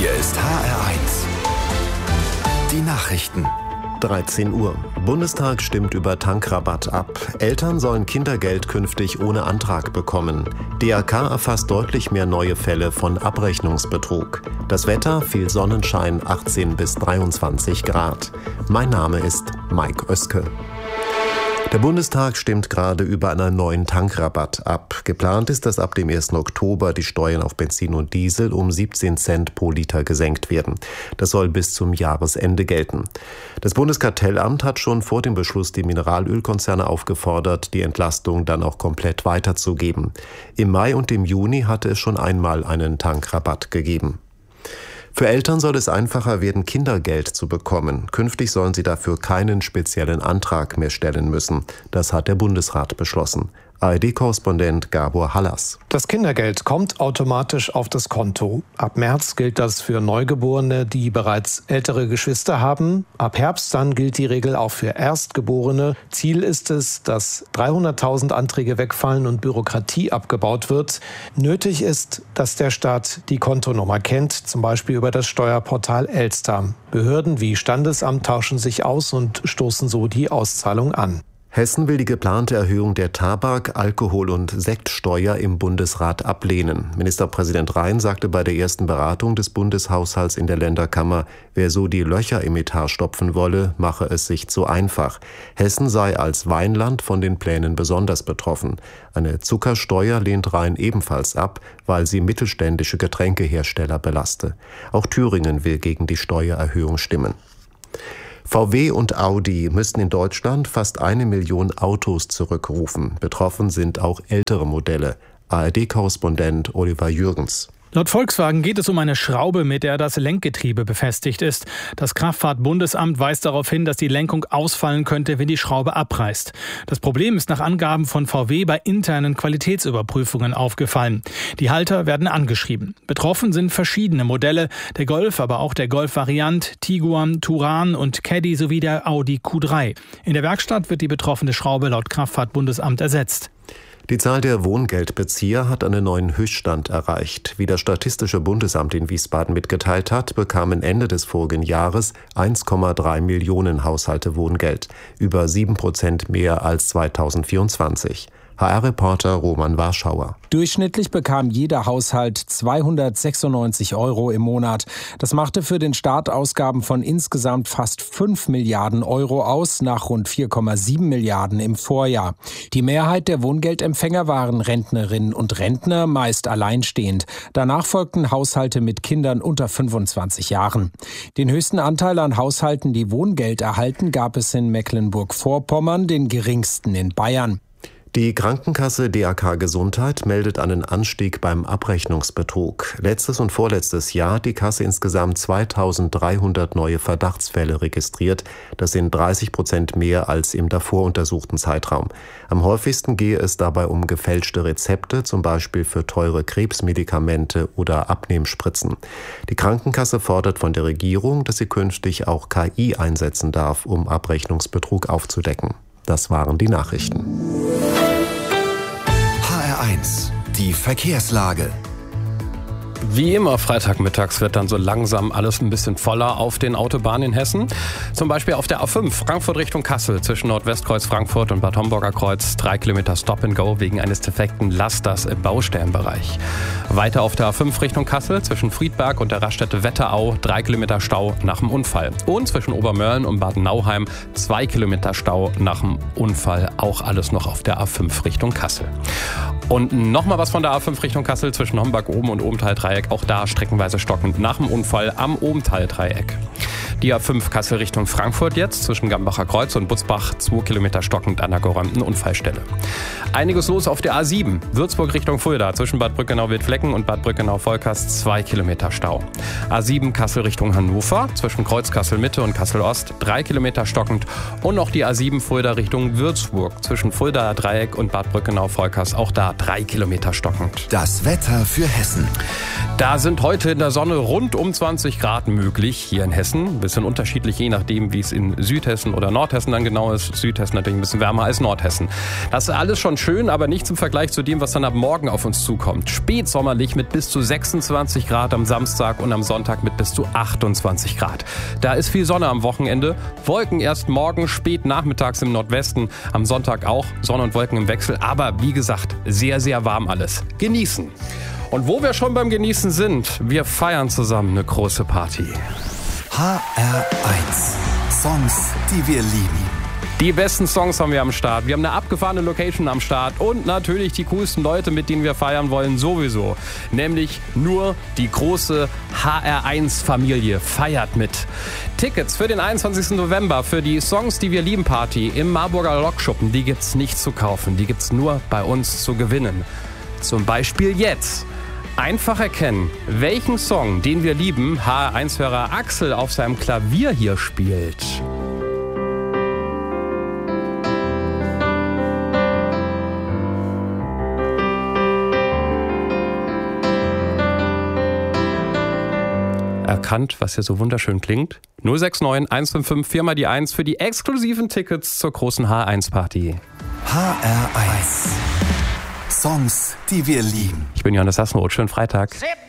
Hier ist HR1. Die Nachrichten. 13 Uhr. Bundestag stimmt über Tankrabatt ab. Eltern sollen Kindergeld künftig ohne Antrag bekommen. DRK erfasst deutlich mehr neue Fälle von Abrechnungsbetrug. Das Wetter, viel Sonnenschein, 18 bis 23 Grad. Mein Name ist Mike Oeske. Der Bundestag stimmt gerade über einen neuen Tankrabatt ab. Geplant ist, dass ab dem 1. Oktober die Steuern auf Benzin und Diesel um 17 Cent pro Liter gesenkt werden. Das soll bis zum Jahresende gelten. Das Bundeskartellamt hat schon vor dem Beschluss die Mineralölkonzerne aufgefordert, die Entlastung dann auch komplett weiterzugeben. Im Mai und im Juni hatte es schon einmal einen Tankrabatt gegeben. Für Eltern soll es einfacher werden, Kindergeld zu bekommen. Künftig sollen sie dafür keinen speziellen Antrag mehr stellen müssen. Das hat der Bundesrat beschlossen. ARD-Korrespondent Gabor Hallas. Das Kindergeld kommt automatisch auf das Konto. Ab März gilt das für Neugeborene, die bereits ältere Geschwister haben. Ab Herbst dann gilt die Regel auch für Erstgeborene. Ziel ist es, dass 300.000 Anträge wegfallen und Bürokratie abgebaut wird. Nötig ist, dass der Staat die Kontonummer kennt, zum Beispiel über das Steuerportal Elster. Behörden wie Standesamt tauschen sich aus und stoßen so die Auszahlung an. Hessen will die geplante Erhöhung der Tabak-, Alkohol- und Sektsteuer im Bundesrat ablehnen. Ministerpräsident Rhein sagte bei der ersten Beratung des Bundeshaushalts in der Länderkammer, wer so die Löcher im Etat stopfen wolle, mache es sich zu einfach. Hessen sei als Weinland von den Plänen besonders betroffen. Eine Zuckersteuer lehnt Rhein ebenfalls ab, weil sie mittelständische Getränkehersteller belaste. Auch Thüringen will gegen die Steuererhöhung stimmen. VW und Audi müssten in Deutschland fast 1 Million Autos zurückrufen. Betroffen sind auch ältere Modelle. ARD-Korrespondent Oliver Jürgens. Laut Volkswagen geht es um eine Schraube, mit der das Lenkgetriebe befestigt ist. Das Kraftfahrtbundesamt weist darauf hin, dass die Lenkung ausfallen könnte, wenn die Schraube abreißt. Das Problem ist nach Angaben von VW bei internen Qualitätsüberprüfungen aufgefallen. Die Halter werden angeschrieben. Betroffen sind verschiedene Modelle, der Golf, aber auch der Golf-Variant, Tiguan, Touran und Caddy sowie der Audi Q3. In der Werkstatt wird die betroffene Schraube laut Kraftfahrtbundesamt ersetzt. Die Zahl der Wohngeldbezieher hat einen neuen Höchststand erreicht. Wie das Statistische Bundesamt in Wiesbaden mitgeteilt hat, bekamen Ende des vorigen Jahres 1,3 Millionen Haushalte Wohngeld, über 7% mehr als 2024. HR-Reporter Roman Warschauer. Durchschnittlich bekam jeder Haushalt 296 € im Monat. Das machte für den Staat Ausgaben von insgesamt fast 5 Milliarden € aus, nach rund 4,7 Milliarden im Vorjahr. Die Mehrheit der Wohngeldempfänger waren Rentnerinnen und Rentner, meist alleinstehend. Danach folgten Haushalte mit Kindern unter 25 Jahren. Den höchsten Anteil an Haushalten, die Wohngeld erhalten, gab es in Mecklenburg-Vorpommern, den geringsten in Bayern. Die Krankenkasse DRK Gesundheit meldet einen Anstieg beim Abrechnungsbetrug. Letztes und vorletztes Jahr hat die Kasse insgesamt 2300 neue Verdachtsfälle registriert. Das sind 30% mehr als im davor untersuchten Zeitraum. Am häufigsten gehe es dabei um gefälschte Rezepte, zum Beispiel für teure Krebsmedikamente oder Abnehmspritzen. Die Krankenkasse fordert von der Regierung, dass sie künftig auch KI einsetzen darf, um Abrechnungsbetrug aufzudecken. Das waren die Nachrichten. HR1, die Verkehrslage. Wie immer freitagmittags wird dann so langsam alles ein bisschen voller auf den Autobahnen in Hessen. Zum Beispiel auf der A5 Frankfurt Richtung Kassel zwischen Nordwestkreuz Frankfurt und Bad Homburger Kreuz 3 Kilometer Stop and Go wegen eines defekten Lasters im Baustellenbereich. Weiter auf der A5 Richtung Kassel zwischen Friedberg und der Raststätte Wetterau 3 Kilometer Stau nach dem Unfall. Und zwischen Obermörlen und Bad Nauheim 2 Kilometer Stau nach dem Unfall. Auch alles noch auf der A5 Richtung Kassel. Und nochmal was von der A5 Richtung Kassel zwischen Homberg oben und Obenthal-Dreieck. Auch da streckenweise stockend nach dem Unfall am Obenthal-Dreieck. Die A5 Kassel Richtung Frankfurt jetzt zwischen Gambacher Kreuz und Butzbach 2 Kilometer stockend an der geräumten Unfallstelle. Einiges los auf der A7 Würzburg Richtung Fulda zwischen Bad Brückenau-Wildflecken und Bad Brückenau-Volkers 2 Kilometer Stau. A7 Kassel Richtung Hannover zwischen Kreuz Kassel Mitte und Kassel Ost 3 Kilometer stockend und noch die A7 Fulda Richtung Würzburg zwischen Fuldaer Dreieck und Bad Brückenau-Volkers auch da 3 Kilometer stockend. Das Wetter für Hessen. Da sind heute in der Sonne rund um 20 Grad möglich hier in Hessen. Bis bisschen unterschiedlich, je nachdem, wie es in Südhessen oder Nordhessen dann genau ist. Südhessen natürlich ein bisschen wärmer als Nordhessen. Das ist alles schon schön, aber nicht zum Vergleich zu dem, was dann ab morgen auf uns zukommt. Spätsommerlich mit bis zu 26 Grad am Samstag und am Sonntag mit bis zu 28 Grad. Da ist viel Sonne am Wochenende. Wolken erst morgen, spät nachmittags im Nordwesten. Am Sonntag auch Sonne und Wolken im Wechsel. Aber wie gesagt, sehr, sehr warm alles. Genießen. Und wo wir schon beim Genießen sind, wir feiern zusammen eine große Party. HR1. Songs, die wir lieben. Die besten Songs haben wir am Start. Wir haben eine abgefahrene Location am Start und natürlich die coolsten Leute, mit denen wir feiern wollen, sowieso. Nämlich nur die große HR1-Familie feiert mit. Tickets für den 21. November für die Songs, die wir lieben Party im Marburger Lokschuppen, die gibt's nicht zu kaufen. Die gibt's nur bei uns zu gewinnen. Zum Beispiel jetzt. Einfach erkennen, welchen Song, den wir lieben, HR1-Hörer Axel auf seinem Klavier hier spielt. Erkannt, was hier so wunderschön klingt? 069 155 4 mal die 1 für die exklusiven Tickets zur großen HR1-Party. HR1. Songs, die wir lieben. Ich bin Johannes Sassenroth. Schönen Freitag.